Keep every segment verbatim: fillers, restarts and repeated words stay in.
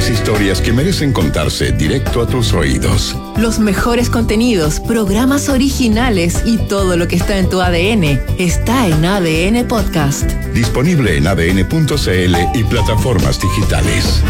Las historias que merecen contarse directo a tus oídos. Los mejores contenidos, programas originales y todo lo que está en tu A D N está en A D N Podcast. Disponible en A D N punto C L y plataformas digitales.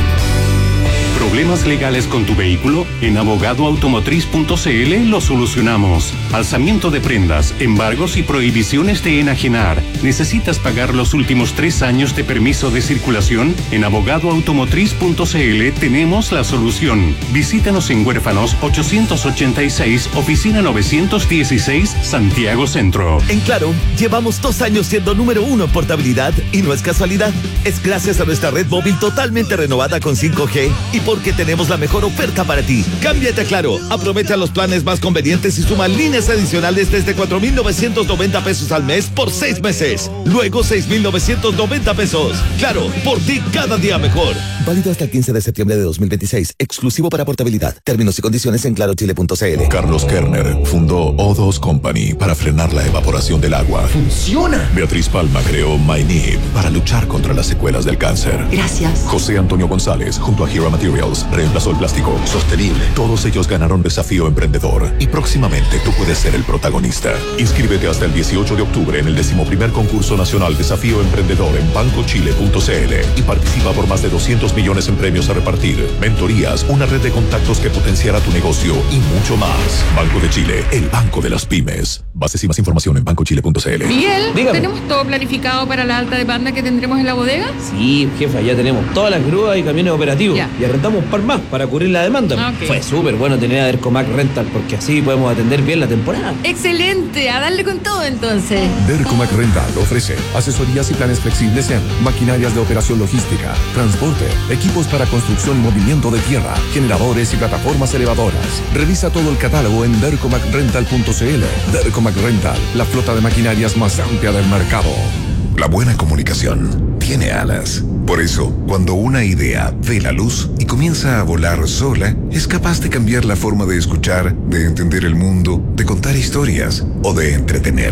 ¿Problemas legales con tu vehículo? En abogado automotriz punto C L lo solucionamos. Alzamiento de prendas, embargos y prohibiciones de enajenar. ¿Necesitas pagar los últimos tres años de permiso de circulación? En abogado automotriz punto C L tenemos la solución. Visítanos en Huérfanos ochocientos ochenta y seis, oficina novecientos dieciséis, Santiago Centro. En Claro, llevamos dos años siendo número uno en portabilidad y no es casualidad. Es gracias a nuestra red móvil totalmente renovada con cinco G y porque tenemos la mejor oferta para ti. Cámbiate a Claro, aprovecha los planes más convenientes y suma líneas adicionales desde cuatro mil novecientos noventa pesos al mes por seis meses. Luego seis mil novecientos noventa pesos. Claro, por ti cada día mejor. Válido hasta el quince de septiembre de dos mil veintiséis. Exclusivo para portabilidad. Términos y condiciones en claro chile punto C L. Carlos Kerner fundó O dos Company para frenar la evaporación del agua. ¡Funciona! Beatriz Palma creó MyNib para luchar contra las secuelas del cáncer. Gracias. José Antonio González, junto a Hero Materials, reemplazó el plástico. Sostenible. Todos ellos ganaron Desafío Emprendedor y próximamente tú puedes ser el protagonista. Inscríbete hasta el dieciocho de octubre en el decimoprimer concurso nacional Desafío Emprendedor en banco chile punto C L y participa por más de doscientos millones en premios a repartir, mentorías, una red de contactos que potenciará tu negocio y mucho más. Banco de Chile, el banco de las pymes. Bases y más información en banco chile punto C L. Miguel, Dígame. ¿tenemos todo planificado para la alta demanda que tendremos en la bodega? Sí, jefa, ya tenemos todas las grúas y camiones operativos. Ya. Y arrendamos un par más para cubrir la demanda. Ok. Fue súper bueno tener a Dercomac Rental porque así podemos atender bien la temporada. Excelente, a darle con todo entonces. Dercomac Rental ofrece asesorías y planes flexibles en maquinarias de operación logística, transporte, equipos para construcción y movimiento de tierra, generadores y plataformas elevadoras. Revisa todo el catálogo en dercomac rental punto C L. Dercomac Rental, la flota de maquinarias más amplia del mercado. La buena comunicación tiene alas. Por eso, cuando una idea ve la luz y comienza a volar sola, es capaz de cambiar la forma de escuchar, de entender el mundo, de contar historias o de entretener.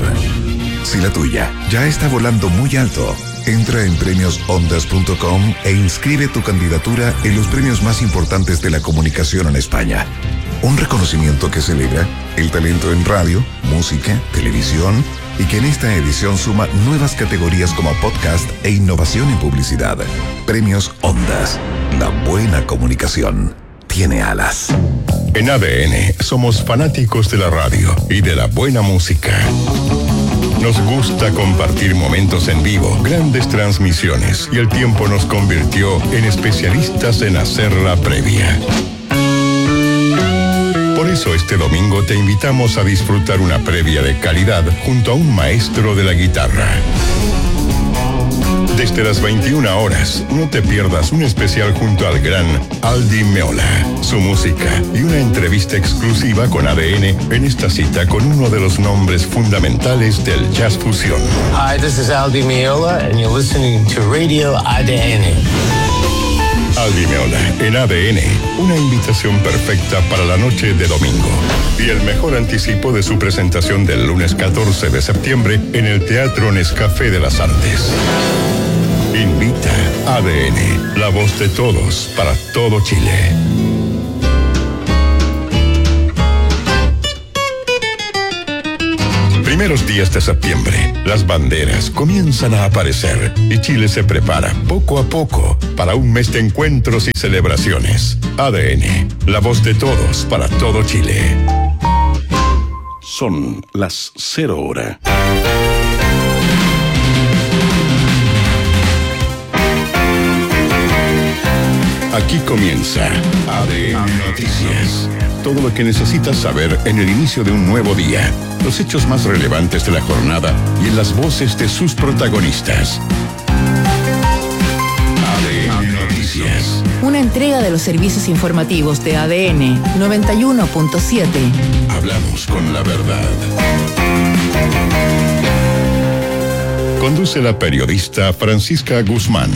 Si la tuya ya está volando muy alto, entra en premios ondas punto com e inscribe tu candidatura en los premios más importantes de la comunicación en España. Un reconocimiento que celebra el talento en radio, música, televisión y que en esta edición suma nuevas categorías como podcast e innovación en publicidad. Premios Ondas. La buena comunicación tiene alas. En A D N somos fanáticos de la radio y de la buena música. Nos gusta compartir momentos en vivo, grandes transmisiones, y el tiempo nos convirtió en especialistas en hacer la previa. Por eso este domingo te invitamos a disfrutar una previa de calidad junto a un maestro de la guitarra. Desde las veintiuna horas, no te pierdas un especial junto al gran Aldi Meola, su música y una entrevista exclusiva con A D N en esta cita con uno de los nombres fundamentales del jazz fusión. Hi, this is Aldi Meola and you're listening to Radio A D N. Aldi Meola, en A D N, una invitación perfecta para la noche de domingo. Y el mejor anticipo de su presentación del lunes catorce de septiembre en el Teatro Nescafé de las Artes. Invita A D N, la voz de todos para todo Chile. Primeros días de septiembre, las banderas comienzan a aparecer y Chile se prepara poco a poco para un mes de encuentros y celebraciones. A D N, la voz de todos para todo Chile. Son las cero hora. Aquí comienza A D N Noticias. Todo lo que necesitas saber en el inicio de un nuevo día. Los hechos más relevantes de la jornada y en las voces de sus protagonistas. A D N Noticias. Una entrega de los servicios informativos de A D N noventa y uno punto siete. Hablamos con la verdad. Conduce la periodista Francisca Guzmán.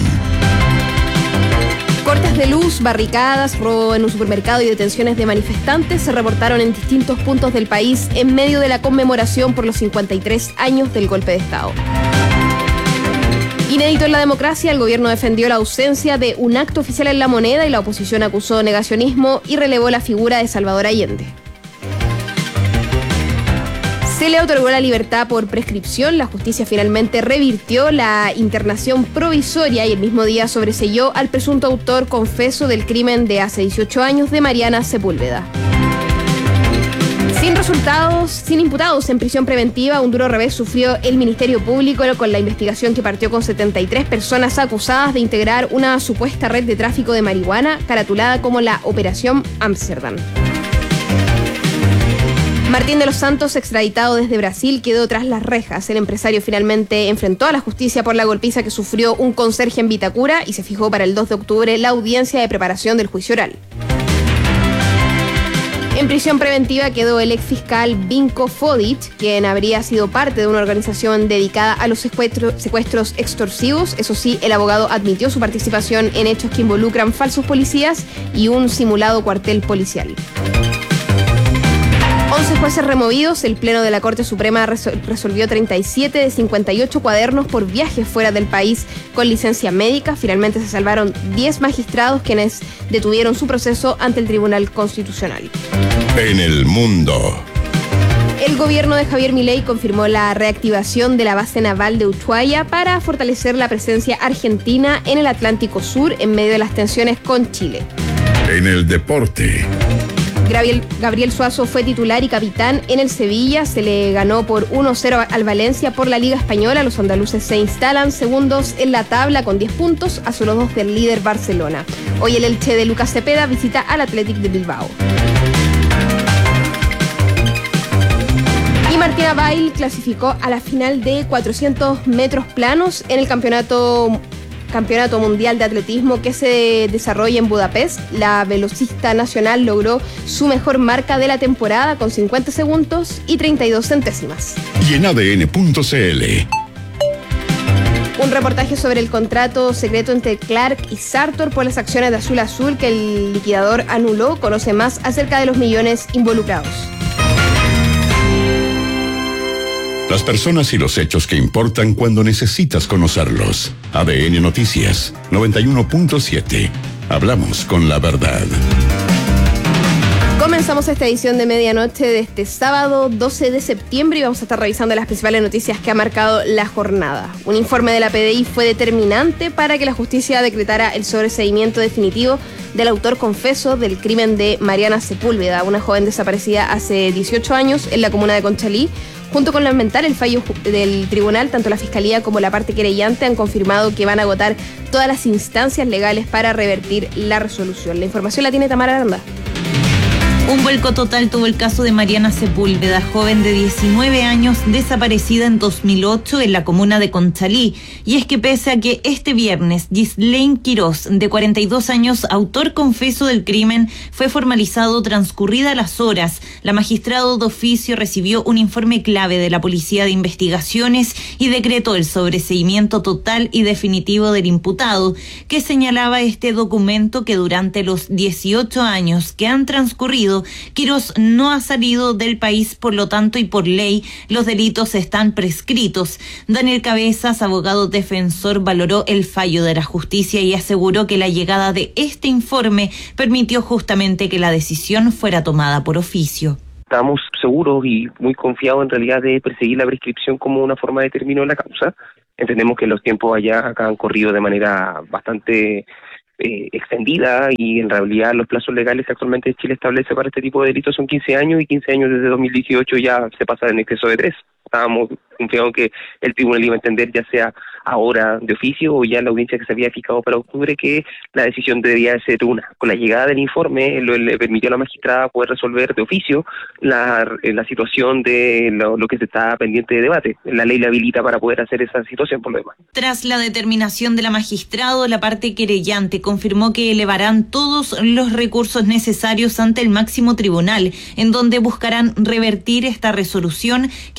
Cortes de luz, barricadas, robo en un supermercado y detenciones de manifestantes se reportaron en distintos puntos del país en medio de la conmemoración por los cincuenta y tres años del golpe de Estado. Inédito en la democracia, el gobierno defendió la ausencia de un acto oficial en La Moneda y la oposición acusó negacionismo y relevó la figura de Salvador Allende. Se le otorgó la libertad por prescripción. La justicia finalmente revirtió la internación provisoria y el mismo día sobreseyó al presunto autor confeso del crimen de hace dieciocho años de Mariana Sepúlveda. Sin resultados, sin imputados en prisión preventiva, un duro revés sufrió el Ministerio Público con la investigación que partió con setenta y tres personas acusadas de integrar una supuesta red de tráfico de marihuana caratulada como la Operación Amsterdam. Martín de los Santos, extraditado desde Brasil, quedó tras las rejas. El empresario finalmente enfrentó a la justicia por la golpiza que sufrió un conserje en Vitacura y se fijó para el dos de octubre la audiencia de preparación del juicio oral. En prisión preventiva quedó el exfiscal Vinko Fodic, quien habría sido parte de una organización dedicada a los secuestros, secuestros extorsivos. Eso sí, el abogado admitió su participación en hechos que involucran falsos policías y un simulado cuartel policial. once jueces removidos, el Pleno de la Corte Suprema resol- resolvió treinta y siete de cincuenta y ocho cuadernos por viajes fuera del país con licencia médica. Finalmente se salvaron diez magistrados quienes detuvieron su proceso ante el Tribunal Constitucional. En el mundo. El gobierno de Javier Milei confirmó la reactivación de la base naval de Ushuaia para fortalecer la presencia argentina en el Atlántico Sur en medio de las tensiones con Chile. En el deporte. Gabriel, Gabriel Suazo fue titular y capitán en el Sevilla. Se le ganó por uno cero al Valencia por la Liga Española. Los andaluces se instalan segundos en la tabla con diez puntos a solo dos del líder Barcelona. Hoy el Elche de Lucas Cepeda visita al Athletic de Bilbao. Y Martina Bail clasificó a la final de cuatrocientos metros planos en el campeonato Campeonato Mundial de Atletismo que se desarrolla en Budapest. La velocista nacional logró su mejor marca de la temporada con cincuenta segundos y treinta y dos centésimas. Y en A D N punto C L. Un reportaje sobre el contrato secreto entre Clark y Sartor por las acciones de Azul Azul que el liquidador anuló. Conoce más acerca de los millones involucrados. Las personas y los hechos que importan cuando necesitas conocerlos. A D N Noticias noventa y uno punto siete. Hablamos con la verdad. Comenzamos esta edición de medianoche de este sábado doce de septiembre y vamos a estar revisando las principales noticias que ha marcado la jornada. Un informe de la P D I fue determinante para que la justicia decretara el sobreseimiento definitivo del autor confeso del crimen de Mariana Sepúlveda, una joven desaparecida hace dieciocho años en la comuna de Conchalí. Junto con lamentar el fallo del tribunal, tanto la Fiscalía como la parte querellante han confirmado que van a agotar todas las instancias legales para revertir la resolución. La información la tiene Tamara Aranda. Un vuelco total tuvo el caso de Mariana Sepúlveda, joven de diecinueve años desaparecida en dos mil ocho en la comuna de Conchalí. Y es que pese a que este viernes Ghislaine Quirós, de cuarenta y dos años, autor confeso del crimen, fue formalizado transcurridas las horas, la magistrado de oficio recibió un informe clave de la Policía de Investigaciones y decretó el sobreseimiento total y definitivo del imputado, que señalaba este documento que durante los dieciocho años que han transcurrido, Quirós no ha salido del país, por lo tanto y por ley los delitos están prescritos. Daniel Cabezas, abogado defensor, valoró el fallo de la justicia y aseguró que la llegada de este informe permitió justamente que la decisión fuera tomada por oficio. Estamos seguros y muy confiados en realidad de perseguir la prescripción como una forma de término de la causa. Entendemos que los tiempos allá acá han corrido de manera bastante Eh, extendida y en realidad los plazos legales que actualmente Chile establece para este tipo de delitos son quince años y quince años desde dos mil dieciocho ya se pasa en exceso de tres. Estábamos confiados en que el tribunal iba a entender, ya sea ahora de oficio o ya en la audiencia que se había fijado para octubre, que la decisión debía ser una. Con la llegada del informe lo, le permitió a la magistrada poder resolver de oficio la, la situación de lo, lo que se está pendiente de debate. La ley le habilita para poder hacer esa situación por lo demás. Tras la determinación de la magistrado, la parte querellante confirmó que elevarán todos los recursos necesarios ante el máximo tribunal, en donde buscarán revertir esta resolución que deja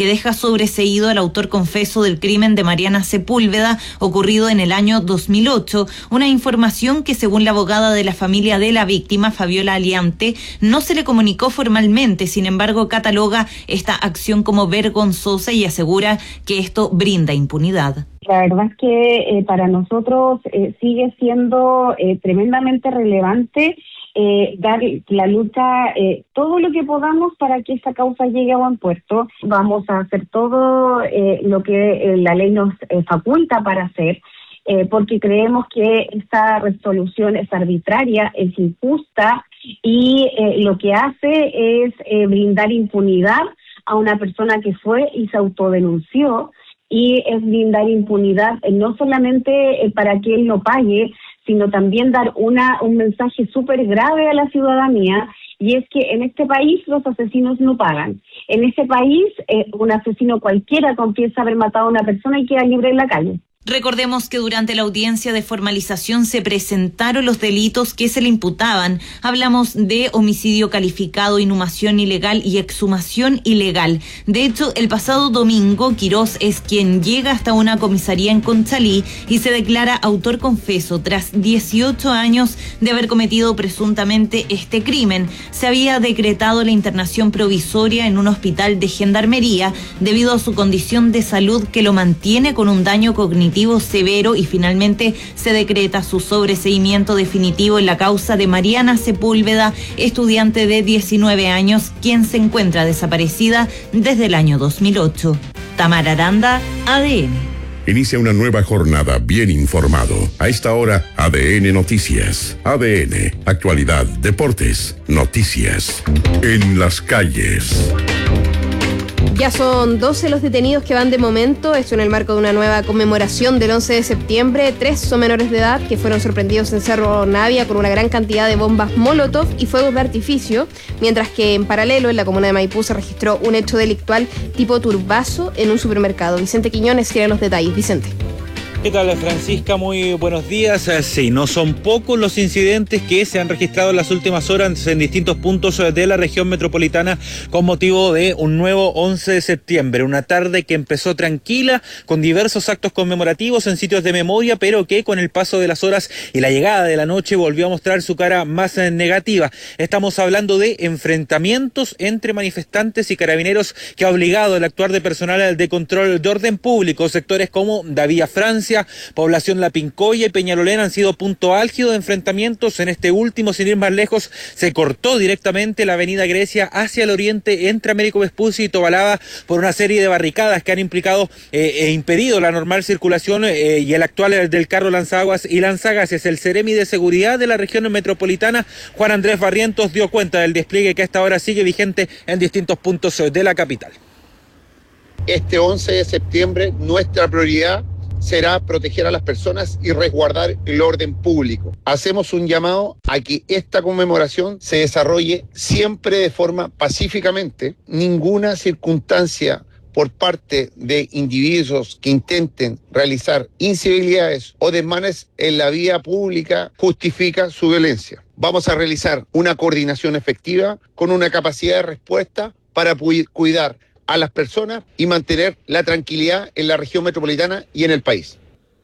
sobreseído al autor confeso del crimen de Mariana Sepúlveda, ocurrido en el año dos mil ocho. Una información que, según la abogada de la familia de la víctima, Fabiola Aliante, no se le comunicó formalmente. Sin embargo, cataloga esta acción como vergonzosa y asegura que esto brinda impunidad. La verdad es que eh, para nosotros eh, sigue siendo eh, tremendamente relevante eh, dar la lucha, eh, todo lo que podamos para que esta causa llegue a buen puerto. Vamos a hacer todo eh, lo que eh, la ley nos eh, faculta para hacer, eh, porque creemos que esta resolución es arbitraria, es injusta y eh, lo que hace es eh, brindar impunidad a una persona que fue y se autodenunció. Y es brindar impunidad eh, no solamente eh, para que él no pague, sino también dar una un mensaje súper grave a la ciudadanía, y es que en este país los asesinos no pagan. En este país eh, un asesino cualquiera confiesa haber matado a una persona y queda libre en la calle. Recordemos que durante la audiencia de formalización se presentaron los delitos que se le imputaban. Hablamos de homicidio calificado, inhumación ilegal y exhumación ilegal. De hecho, el pasado domingo, Quirós es quien llega hasta una comisaría en Conchalí y se declara autor confeso tras dieciocho años de haber cometido presuntamente este crimen. Se había decretado la internación provisoria en un hospital de gendarmería debido a su condición de salud que lo mantiene con un daño cognitivo severo, y finalmente se decreta su sobreseimiento definitivo en la causa de Mariana Sepúlveda, estudiante de diecinueve años, quien se encuentra desaparecida desde el año dos mil ocho. Tamara Aranda, A D N. Inicia una nueva jornada bien informado. A esta hora, A D N Noticias. A D N, actualidad, deportes, noticias. En las calles. Ya son doce los detenidos que van de momento, esto en el marco de una nueva conmemoración del once de septiembre. Tres son menores de edad que fueron sorprendidos en Cerro Navia con una gran cantidad de bombas Molotov y fuegos de artificio, mientras que en paralelo en la comuna de Maipú se registró un hecho delictual tipo turbazo en un supermercado. Vicente Quiñones tiene los detalles. Vicente. ¿Qué tal, Francisca? Muy buenos días. Sí, no son pocos los incidentes que se han registrado en las últimas horas en distintos puntos de la región metropolitana con motivo de un nuevo once de septiembre. Una tarde que empezó tranquila, con diversos actos conmemorativos en sitios de memoria, pero que con el paso de las horas y la llegada de la noche volvió a mostrar su cara más negativa. Estamos hablando de enfrentamientos entre manifestantes y carabineros que ha obligado el actuar de personal de control de orden público. Sectores como Davía Francia, población La Pincoya y Peñalolén han sido punto álgido de enfrentamientos. En este último, sin ir más lejos, se cortó directamente la avenida Grecia hacia el oriente entre Américo Vespucio y Tobalaba por una serie de barricadas que han implicado eh, e impedido la normal circulación eh, y el actual del carro Lanzaguas y Lanzagases. El Ceremi de Seguridad de la región metropolitana, Juan Andrés Barrientos, dio cuenta del despliegue que hasta ahora sigue vigente en distintos puntos de la capital. Este once de septiembre nuestra prioridad será proteger a las personas y resguardar el orden público. Hacemos un llamado a que esta conmemoración se desarrolle siempre de forma pacíficamente. Ninguna circunstancia por parte de individuos que intenten realizar incivilidades o desmanes en la vía pública justifica su violencia. Vamos a realizar una coordinación efectiva con una capacidad de respuesta para cuidar a las personas y mantener la tranquilidad en la región metropolitana y en el país.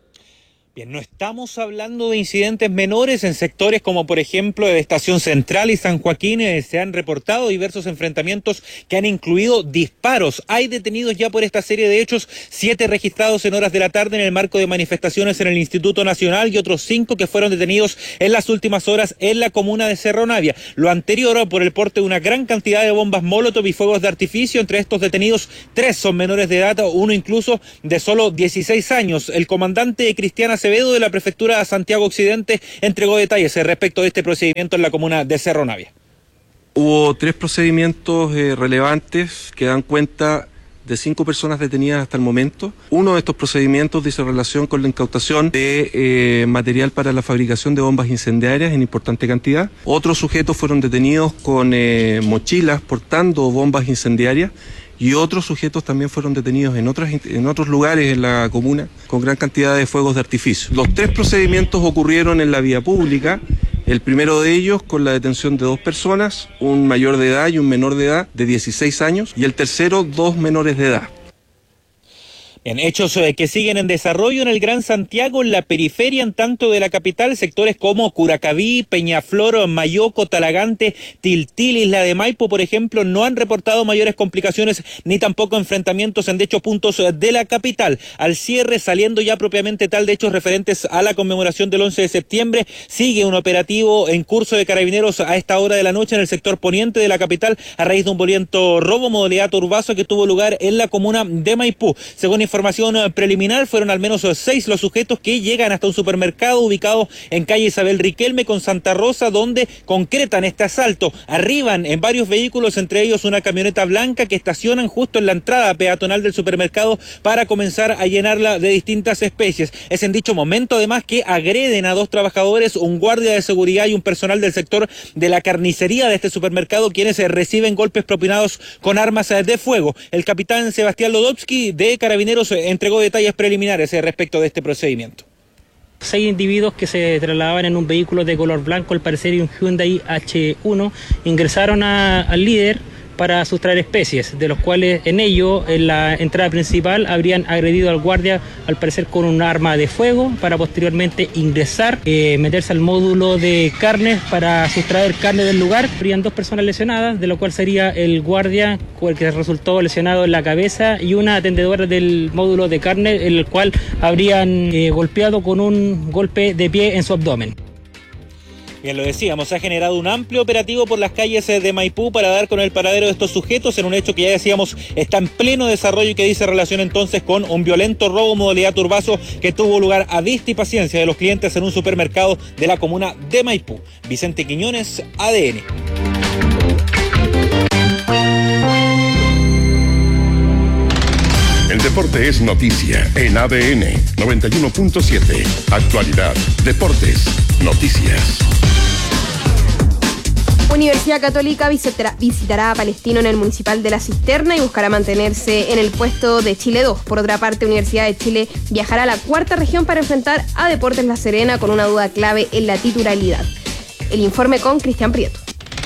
Bien, no estamos hablando de incidentes menores en sectores como por ejemplo de Estación Central y San Joaquín. Eh, se han reportado diversos enfrentamientos que han incluido disparos. Hay detenidos ya por esta serie de hechos, siete registrados en horas de la tarde en el marco de manifestaciones en el Instituto Nacional y otros cinco que fueron detenidos en las últimas horas en la comuna de Cerro Navia. Lo anterior por el porte de una gran cantidad de bombas Molotov y fuegos de artificio. Entre estos detenidos, tres son menores de edad, uno incluso de solo dieciséis años. El comandante Cristiana Acevedo de la Prefectura de Santiago Occidente entregó detalles respecto de este procedimiento en la comuna de Cerro Navia. Hubo tres procedimientos eh, relevantes que dan cuenta de cinco personas detenidas hasta el momento. Uno de estos procedimientos dice relación con la incautación de eh, material para la fabricación de bombas incendiarias en importante cantidad. Otros sujetos fueron detenidos con eh, mochilas portando bombas incendiarias. Y otros sujetos también fueron detenidos en otras, en otros lugares en la comuna con gran cantidad de fuegos de artificio. Los tres procedimientos ocurrieron en la vía pública. El primero de ellos con la detención de dos personas, un mayor de edad y un menor de edad de dieciséis años, y el tercero dos menores de edad. En hechos eh, que siguen en desarrollo en el Gran Santiago, en la periferia en tanto de la capital, sectores como Curacaví, Peñaflor, Mayoco, Talagante, Tiltil, Isla de Maipo, por ejemplo, no han reportado mayores complicaciones ni tampoco enfrentamientos en dichos puntos de la capital. Al cierre, saliendo ya propiamente tal de hechos referentes a la conmemoración del once de septiembre, sigue un operativo en curso de carabineros a esta hora de la noche en el sector poniente de la capital a raíz de un violento robo modalidad turbazo que tuvo lugar en la comuna de Maipú. Según información preliminar, fueron al menos seis los sujetos que llegan hasta un supermercado ubicado en calle Isabel Riquelme con Santa Rosa, donde concretan este asalto. Arriban en varios vehículos, entre ellos una camioneta blanca, que estacionan justo en la entrada peatonal del supermercado para comenzar a llenarla de distintas especies. Es en dicho momento además que agreden a dos trabajadores, un guardia de seguridad y un personal del sector de la carnicería de este supermercado, quienes reciben golpes propinados con armas de fuego. El capitán Sebastián Lodowski de Carabineros entregó detalles preliminares respecto de este procedimiento. Seis individuos que se trasladaban en un vehículo de color blanco, al parecer y un Hyundai H uno, ingresaron a, al líder para sustraer especies, de los cuales en ello, en la entrada principal, habrían agredido al guardia, al parecer con un arma de fuego, para posteriormente ingresar, eh, meterse al módulo de carnes para sustraer carne del lugar. Habrían dos personas lesionadas, de lo cual sería el guardia, el que resultó lesionado en la cabeza, y una atendedora del módulo de carne, el cual habrían eh, golpeado con un golpe de pie en su abdomen. Bien, lo decíamos, ha generado un amplio operativo por las calles de Maipú para dar con el paradero de estos sujetos en un hecho que ya decíamos está en pleno desarrollo y que dice relación entonces con un violento robo modalidad turbazo que tuvo lugar a vista y paciencia de los clientes en un supermercado de la comuna de Maipú. Vicente Quiñones, A D N. El deporte es noticia en A D N noventa y uno punto siete. Actualidad, deportes, noticias. Universidad Católica visitará, visitará a Palestino en el Municipal de La Cisterna y buscará mantenerse en el puesto de Chile dos. Por otra parte, Universidad de Chile viajará a la cuarta región para enfrentar a Deportes La Serena con una duda clave en la titularidad. El informe con Cristian Prieto.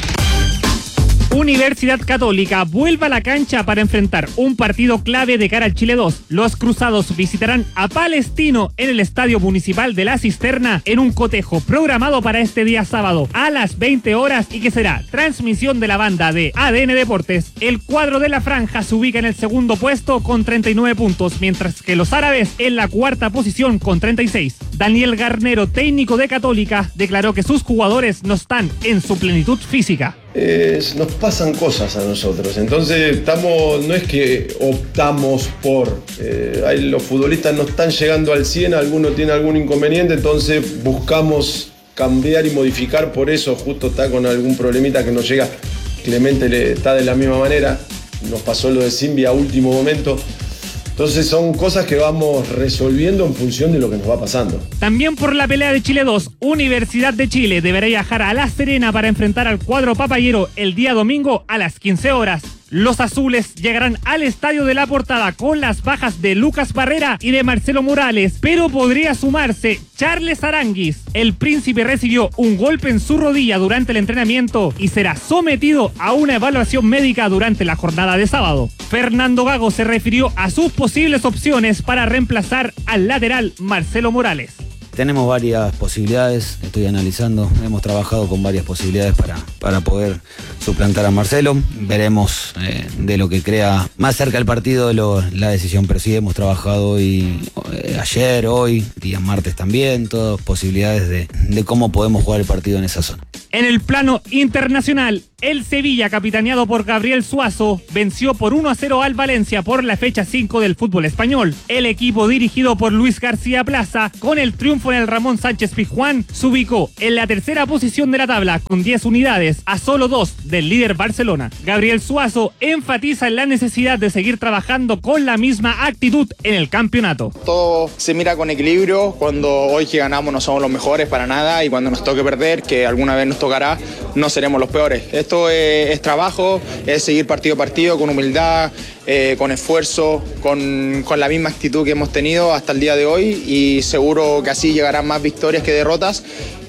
Universidad Católica vuelve a la cancha para enfrentar un partido clave de cara al Chile dos. Los cruzados visitarán a Palestino en el Estadio Municipal de La Cisterna en un cotejo programado para este día sábado a las veinte horas y que será transmisión de la banda de A D N Deportes. El cuadro de la franja se ubica en el segundo puesto con treinta y nueve puntos, mientras que los árabes en la cuarta posición con treinta y seis. Daniel Garnero, técnico de Católica, declaró que sus jugadores no están en su plenitud física. Eh, nos pasan cosas a nosotros, entonces estamos, no es que optamos por, eh, ahí los futbolistas no están llegando al cien, alguno tiene algún inconveniente, entonces buscamos cambiar y modificar, por eso justo está con algún problemita que nos llega. Clemente le, está de la misma manera, nos pasó lo de Simbi a último momento. Entonces son cosas que vamos resolviendo en función de lo que nos va pasando. También por la pelea de Chile dos, Universidad de Chile deberá viajar a La Serena para enfrentar al cuadro papayero el día domingo a las quince horas. Los azules llegarán al Estadio de la Portada con las bajas de Lucas Barrera y de Marcelo Morales, pero podría sumarse Charles Aranguis. El príncipe recibió un golpe en su rodilla durante el entrenamiento y será sometido a una evaluación médica durante la jornada de sábado. Fernando Gago se refirió a sus posibles opciones para reemplazar al lateral Marcelo Morales. Tenemos varias posibilidades, estoy analizando, hemos trabajado con varias posibilidades para, para poder suplantar a Marcelo. Veremos eh, de lo que crea más cerca el partido lo, la decisión, pero sí hemos trabajado hoy, eh, ayer, hoy, día martes también, todas posibilidades de, de cómo podemos jugar el partido en esa zona. En el plano internacional, el Sevilla, capitaneado por Gabriel Suazo, venció por uno a cero al Valencia por la fecha cinco del fútbol español. El equipo dirigido por Luis García Plaza, con el triunfo en el Ramón Sánchez Pizjuán, se ubicó en la tercera posición de la tabla con diez unidades, a solo dos del líder Barcelona. Gabriel Suazo enfatiza en la necesidad de seguir trabajando con la misma actitud en el campeonato. Todo se mira con equilibrio, cuando hoy que ganamos no somos los mejores para nada y cuando nos toque perder, que alguna vez nos tocará, no seremos los peores. Esto es, es trabajo, es seguir partido a partido con humildad, eh, con esfuerzo, con, con la misma actitud que hemos tenido hasta el día de hoy y seguro que así llegarán más victorias que derrotas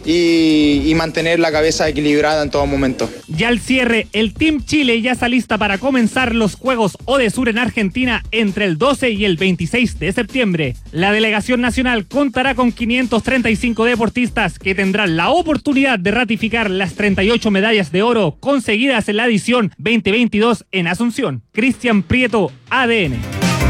y, y mantener la cabeza equilibrada en todo momento. Ya al cierre, el Team Chile ya está lista para comenzar los Juegos Odesur en Argentina entre el doce y el veintiséis de septiembre. La delegación nacional contará con quinientos treinta y cinco deportistas que tendrán la oportunidad de ratificar las treinta y ocho medallas de oro conseguidas en la edición veinte veintidós en Asunción. Cristian Prieto, A D N.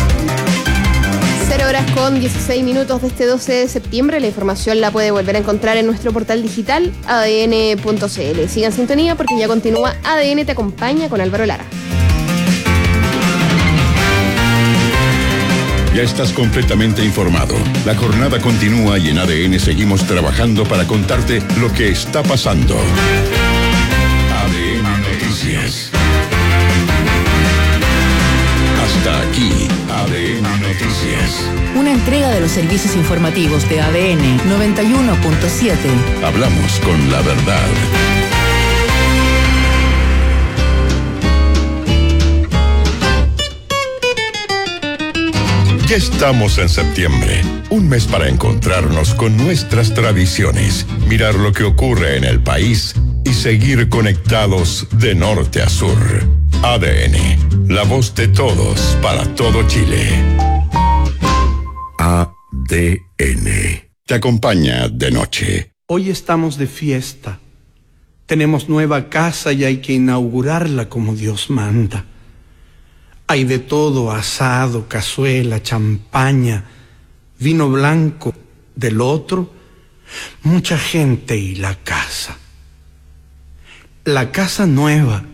cero horas con dieciséis minutos de este doce de septiembre. La información la puede volver a encontrar en nuestro portal digital a d n punto c l. Sigan en sintonía porque ya continúa A D N Te Acompaña con Álvaro Lara. Ya estás completamente informado. La jornada continúa y en A D N seguimos trabajando para contarte lo que está pasando. A D N Noticias. Hasta aquí, A D N Noticias. Una entrega de los servicios informativos de A D N noventa y uno punto siete. Hablamos con la verdad. Ya estamos en septiembre, un mes para encontrarnos con nuestras tradiciones, mirar lo que ocurre en el país y seguir conectados de norte a sur. A D N, la voz de todos para todo Chile. A D N, te acompaña de noche. Hoy estamos de fiesta. Tenemos nueva casa y hay que inaugurarla como Dios manda. Hay de todo: asado, cazuela, champaña, vino blanco, del otro, mucha gente y la casa. La casa nueva,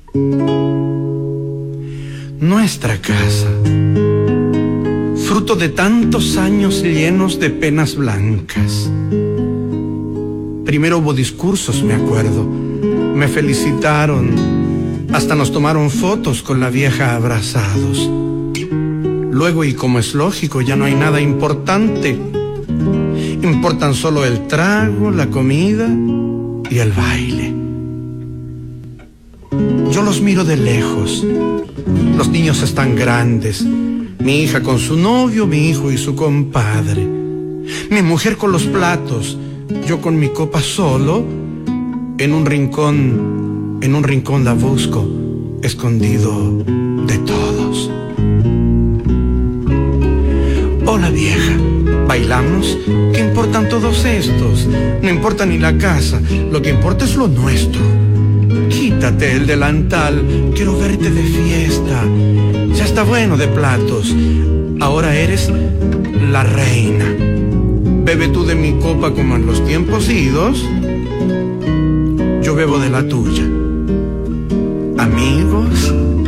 nuestra casa, fruto de tantos años llenos de penas blancas. Primero hubo discursos, me acuerdo, me felicitaron. Hasta nos tomaron fotos con la vieja abrazados. Luego, y como es lógico, ya no hay nada importante. Importan solo el trago, la comida y el baile. Yo los miro de lejos. Los niños están grandes. Mi hija con su novio, mi hijo y su compadre. Mi mujer con los platos. Yo con mi copa solo, en un rincón... En un rincón la busco, escondido de todos. Hola vieja, ¿bailamos? ¿Qué importan todos estos? No importa ni la casa, lo que importa es lo nuestro. Quítate el delantal, quiero verte de fiesta. Ya está bueno de platos, ahora eres la reina. Bebe tú de mi copa como en los tiempos idos, yo bebo de la tuya. Amigos,